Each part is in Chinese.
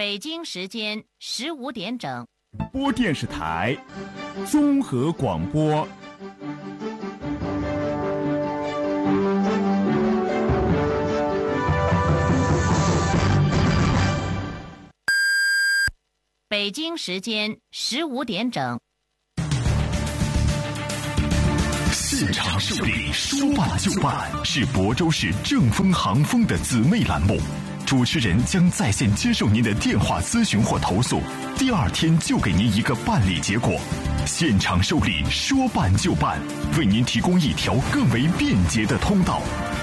北京时间15点整， 播电视台综合广播。 北京时间15点整。 现场受理，说办就办，是亳州市正丰航丰的姊妹栏目。主持人将在线接受您的电话咨询或投诉，第二天就给您一个办理结果。现场受理，说办就办，为您提供一条更为便捷的通道。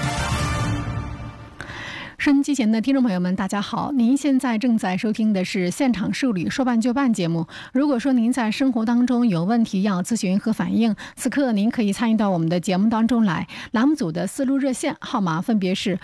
收音机前的听众朋友们，大家好！您现在正在收听的是现场受理说办就办节目。如果说您在生活当中有问题要咨询和反映，此刻您可以参与到我们的节目当中来。栏目组的4路热线号码分别是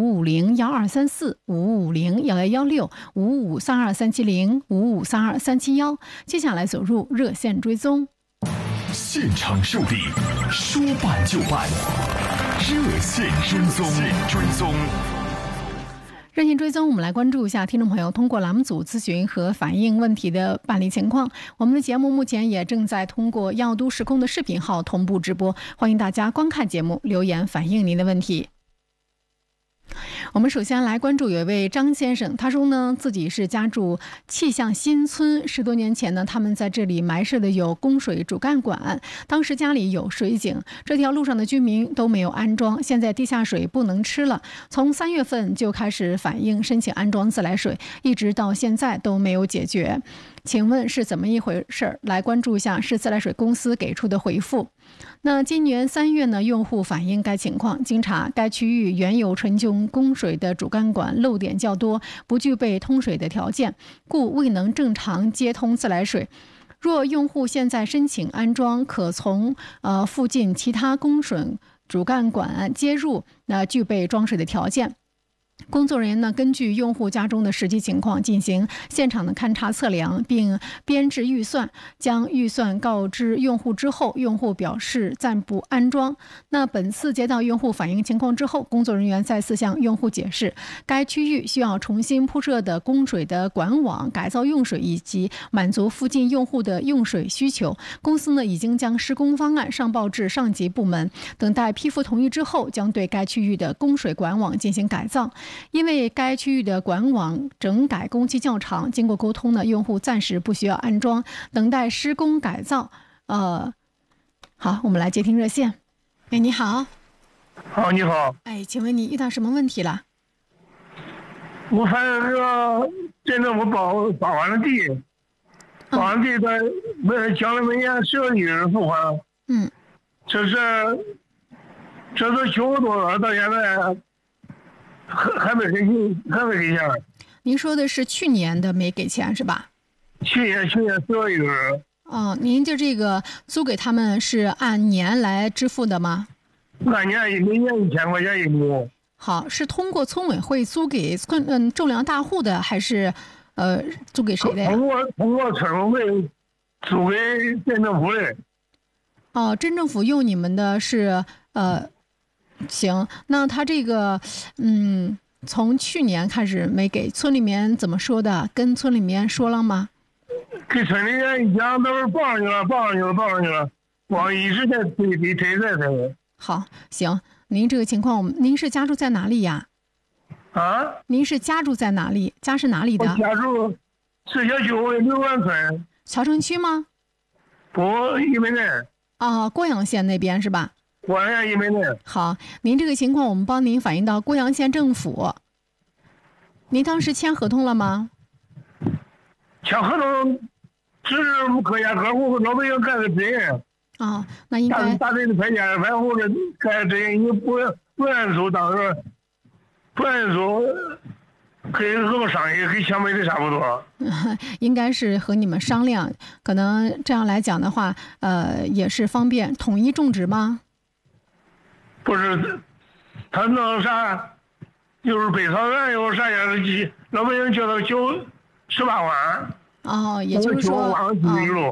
5501234、5501116、5532370、5532371。接下来走入热线追踪。 现场受理，说办就办，热线追踪。 热线追踪，我们来关注一下听众朋友通过栏目组咨询和反映问题的办理情况。我们的节目目前也正在通过药都时空的视频号同步直播，欢迎大家观看节目，留言反映您的问题。我们首先来关注有一位张先生，他说呢，自己是家住气象新村，10多年前呢，他们在这里埋设的有供水主干管，当时家里有水井，这条路上的居民都没有安装，现在地下水不能吃了，从3月份就开始反映申请安装自来水，一直到现在都没有解决，请问是怎么一回事？来关注一下市自来水公司给出的回复。那今年3月呢，用户反映该情况，经查，该区域原有纯净供水的主干管漏点较多，不具备通水的条件，故未能正常接通自来水。若用户现在申请安装，可从附近其他供水主干管接入，具备装水的条件。工作人员呢，根据用户家中的实际情况进行现场的勘察测量，并编制预算，将预算告知用户之后，用户表示暂不安装。那本次接到用户反映情况之后，工作人员再次向用户解释，该区域需要重新铺设的供水的管网、改造用水以及满足附近用户的用水需求。公司呢，已经将施工方案上报至上级部门，等待批复同意之后，将对该区域的供水管网进行改造。因为该区域的管网整改工期较长，经过沟通呢，用户暂时不需要安装，等待施工改造。好，我们来接听热线。哎，你好。 好，你好。 哎，请问你遇到什么问题了？ 我反正这个镇政府把完了地，把完地在交了每年12亿元付款。这都9个多了，到现在还没给钱。 您说的是去年的没给钱是吧？ 去年12亿元。 您就这个租给他们是按年来支付的吗？ 按年，每年1000块钱一亩。 好，是通过村委会租给种粮大户的，还是租给谁的呀？ 通过村委会租给镇政府的。 镇政府用你们的是行，那他这个从去年开始没给，村里面怎么说的？跟村里面说了吗？ 给村里面一讲，都是报上去了，往一直在推。 好，行，您这个情况，您是家住在哪里呀？您是家住在哪里？家是哪里的？ 我家住市小区六湾村。 桥城区吗？ 不，沂美镇。 郭阳县那边是吧？ 郭阳县沂美镇。 好，您这个情况我们帮您反映到郭阳县政府。您当时签合同了吗？ 签合同只是各家各户老百姓盖个指引。 那应该大队的派遣反户的盖个指引，你不按住，当时不按住，跟合作商议跟乡委的差不多。 应该是和你们商量，可能这样来讲的话，也是方便统一种植吗？ 不是，他弄啥，就是北草原有啥样的鸡，老百姓叫他9、18万。 也就是说，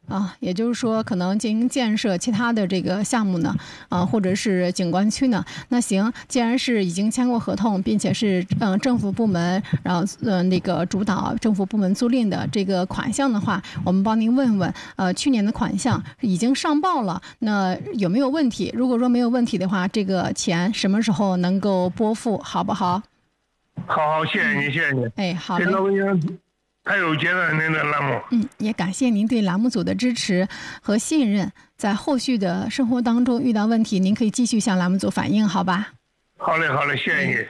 也就是说可能进行建设其他的这个项目呢，或者是景观区呢。那行，既然是已经签过合同，并且是政府部门然后那个主导政府部门租赁的这个款项的话，我们帮您问问，去年的款项已经上报了，那有没有问题？如果说没有问题的话，这个钱什么时候能够拨付，好不好？ 好，谢谢你，谢谢你。 哎，好的。 太有钱了，您的栏目。 也感谢您对栏目组的支持和信任。在后续的生活当中遇到问题，您可以继续向栏目组反映，好吧？ 好嘞，好嘞，谢谢你。